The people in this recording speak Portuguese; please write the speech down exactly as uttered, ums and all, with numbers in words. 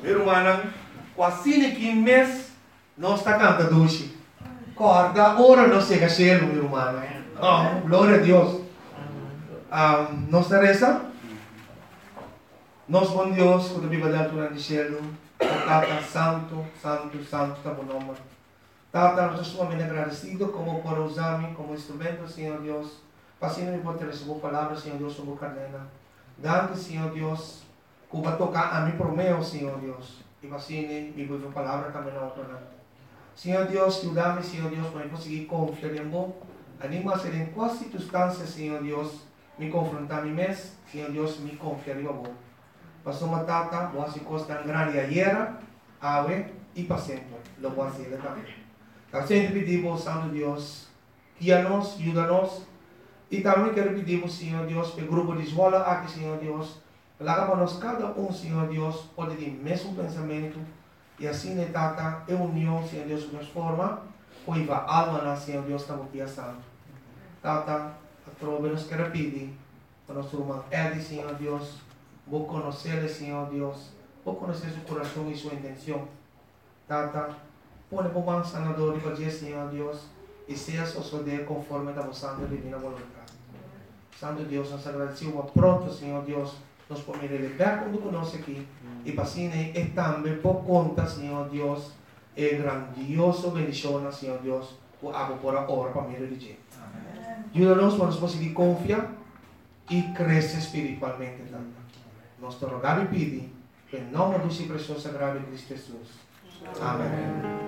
Irmã, quase que mês nós está cantando doce. Corda, ora não chega cheio, meu irmão. Oh, glória a Deus. Um, nós reza. Nós, bom Deus, quando a Bíblia da altura de céu, Tata Santo, Santo, Santo, está bom nome. Tata, nós estamos muito agradecidos como por usar-me como instrumento, Senhor Deus. Passando me por ter essa boa palavra, Senhor Deus, sobre a cadena. Dando, Senhor Deus, que vai tocar a mim por meu, Senhor Deus. E passando me boa palavra também na outra. Senhor Deus, ajuda-me, Senhor Deus, para eu conseguir confiar em você. Anima a ser em quais circunstâncias, Senhor Deus, me confrontar a mim mesmo, Senhor Deus, me confiar em você. Passou uma tata, boa se costa grande ayer, ave e para sempre. Lo voy a hacer também. Então, sempre pedimos, Santo Deus, guia-nos, ajuda-nos. E também quero pedir, Senhor Deus, para o grupo de escola aqui, Senhor Deus, para que nós, cada um, Senhor Deus, pode ter o mesmo pensamento. E assim, né, tata, é união, Senhor Deus, de forma, pois a alma, Senhor Deus, está muito santo. Tata, a trova nos quer pedir, para nosso irmão Edi, Senhor Deus, vou conhecer, Senhor Deus, vou conhecer seu coração e sua intenção. Tata, põe por mão sanador e fazer, Senhor Deus, e seja suceder conforme a vossa divina vontade. Santo Deus, nós agradecemos pronto, Senhor Deus, nós podemos liberar quando conosco aqui. E para assim, é também por conta, Senhor Deus, é grandioso bendição, Senhor Deus, o abo por a hora para a minha religião. Ajuda-nos para nós conseguir confiar e crescer espiritualmente. Nós te rogamos e pedimos, em nome do seu precioso sagrado Cristo Jesus. Amém.